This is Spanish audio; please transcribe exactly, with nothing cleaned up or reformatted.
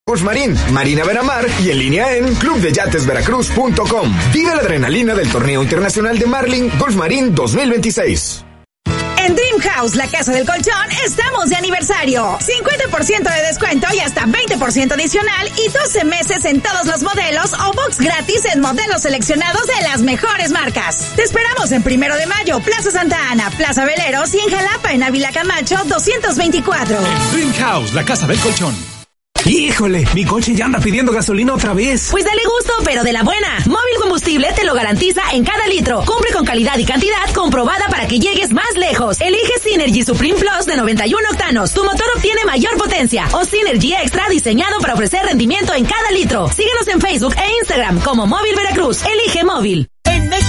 Marín, Marina Veramar y en línea en club de yates veracruz punto com. Vive la adrenalina del torneo internacional de Marlin Golf Marín dos mil veintiséis. En Dream House, la casa del colchón, estamos de aniversario. cincuenta por ciento de descuento y hasta veinte por ciento adicional y doce meses en todos los modelos o box gratis en modelos seleccionados de las mejores marcas. Te esperamos en Primero de Mayo, Plaza Santa Ana, Plaza Veleros y en Jalapa, en Ávila Camacho doscientos veinticuatro. En Dream House, la casa del colchón. Híjole, mi coche ya anda pidiendo gasolina otra vez. Pues dale gusto, pero de la buena. Móvil Combustible te lo garantiza en cada litro. Cumple con calidad y cantidad comprobada para que llegues más lejos. Elige Synergy Supreme Plus de noventa y uno octanos. Tu motor obtiene mayor potencia. O Synergy Extra diseñado para ofrecer rendimiento en cada litro. Síguenos en Facebook e Instagram como Móvil Veracruz. Elige Móvil.